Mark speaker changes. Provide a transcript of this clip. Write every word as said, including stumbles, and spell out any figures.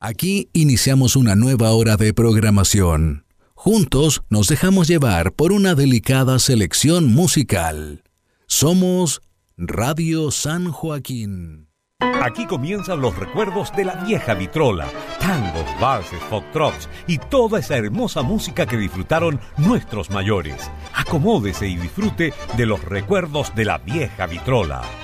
Speaker 1: Aquí iniciamos una nueva hora de programación. Juntos nos dejamos llevar por una delicada selección musical. Somos Radio San Joaquín.
Speaker 2: Aquí comienzan los recuerdos de la vieja vitrola, tangos, valses, foxtrots y toda esa hermosa música que disfrutaron nuestros mayores. Acomódese y disfrute de los recuerdos de la vieja vitrola.